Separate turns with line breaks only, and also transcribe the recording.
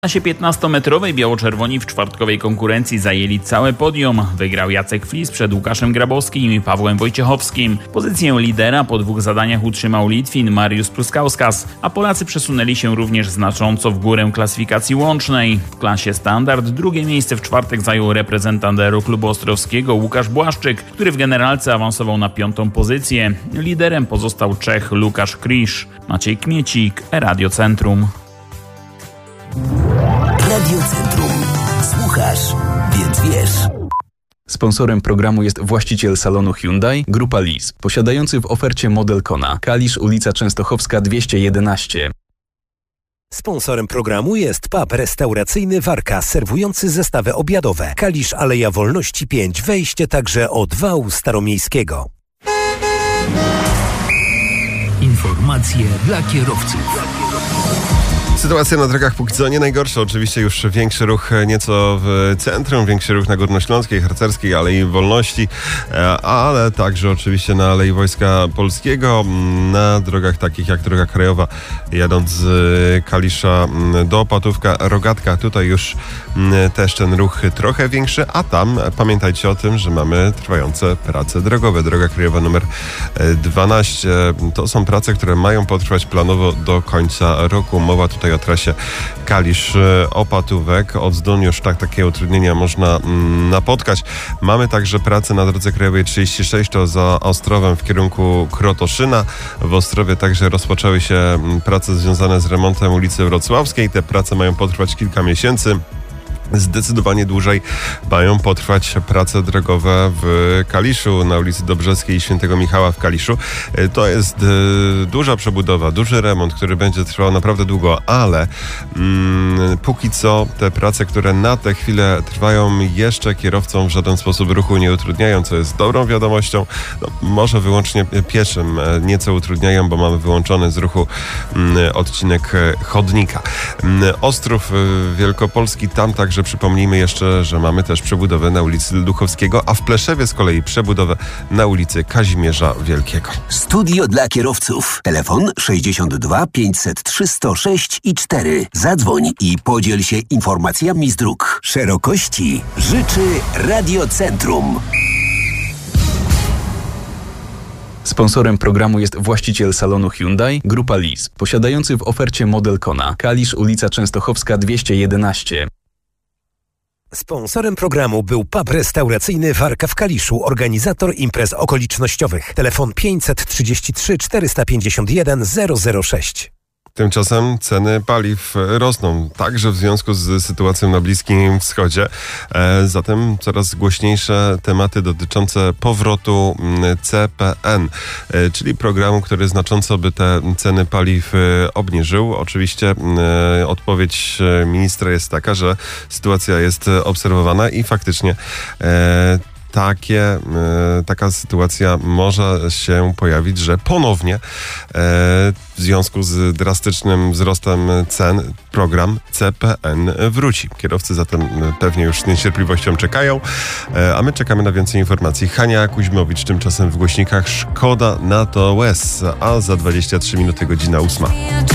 W klasie 15-metrowej biało-czerwoni w czwartkowej konkurencji zajęli całe podium. Wygrał Jacek Flis przed Łukaszem Grabowskim i Pawłem Wojciechowskim. Pozycję lidera po 2 zadaniach utrzymał Litwin Mariusz Pruskauskas, a Polacy przesunęli się również znacząco w górę klasyfikacji łącznej. W klasie standard drugie miejsce w czwartek zajął reprezentant Aeroklubu Ostrowskiego Łukasz Błaszczyk, który w generalce awansował na 5. pozycję. Liderem pozostał Czech Łukasz Krisz. Maciej Kmiecik, Radio Centrum.
Radio Centrum. Słuchasz, więc wiesz.
Sponsorem programu jest właściciel salonu Hyundai, Grupa Lis, posiadający w ofercie model Kona, Kalisz, ulica Częstochowska 211.
Sponsorem programu jest pub restauracyjny Warka, serwujący zestawy obiadowe. Kalisz, Aleja Wolności 5, wejście także od wału staromiejskiego. Informacje dla kierowców.
Sytuacja na drogach póki co nie najgorsza. Oczywiście już większy ruch nieco w centrum, większy ruch na Górnośląskiej, Harcerskiej, Alei Wolności, ale także oczywiście na Alei Wojska Polskiego. Na drogach takich jak droga krajowa, jadąc z Kalisza do Opatówka, Rogatka, tutaj już też ten ruch trochę większy, a tam pamiętajcie o tym, że mamy trwające prace drogowe. Droga krajowa numer 12. To są prace, które mają potrwać planowo do końca roku. Mowa tutaj o trasie Kalisz-Opatówek. Od Zdun już takie utrudnienia można napotkać. Mamy także pracę na drodze krajowej 36, to za Ostrowem w kierunku Krotoszyna. W Ostrowie także rozpoczęły się prace związane z remontem ulicy Wrocławskiej. Te prace mają potrwać kilka miesięcy. Zdecydowanie dłużej mają potrwać prace drogowe w Kaliszu, na ulicy Dobrzeskiej i Świętego Michała w Kaliszu. To jest duża przebudowa, duży remont, który będzie trwał naprawdę długo, ale póki co te prace, które na tę chwilę trwają, jeszcze kierowcom w żaden sposób ruchu nie utrudniają, co jest dobrą wiadomością. Może wyłącznie pieszym nieco utrudniają, bo mamy wyłączony z ruchu odcinek chodnika. Ostrów Wielkopolski, tam także przypomnijmy jeszcze, że mamy też przebudowę na ulicy Duchowskiego, a w Pleszewie z kolei przebudowę na ulicy Kazimierza Wielkiego.
Studio dla kierowców. Telefon 62 503 106 i 4. Zadzwoń i podziel się informacjami z dróg. Szerokości życzy Radio Centrum.
Sponsorem programu jest właściciel salonu Hyundai, Grupa Lis, posiadający w ofercie model Kona, Kalisz, ulica Częstochowska 211.
Sponsorem programu był pub restauracyjny Warka w Kaliszu, organizator imprez okolicznościowych. Telefon 533 451 006.
Tymczasem ceny paliw rosną, także w związku z sytuacją na Bliskim Wschodzie. Zatem coraz głośniejsze tematy dotyczące powrotu CPN, czyli programu, który znacząco by te ceny paliw obniżył. Oczywiście odpowiedź ministra jest taka, że sytuacja jest obserwowana i faktycznie taka sytuacja może się pojawić, że ponownie w związku z drastycznym wzrostem cen program CPN wróci. Kierowcy zatem pewnie już z niecierpliwością czekają, a my czekamy na więcej informacji. Hania Kuźmowicz tymczasem w głośnikach Szkoda na to łez, a za 23 minuty godzina 8.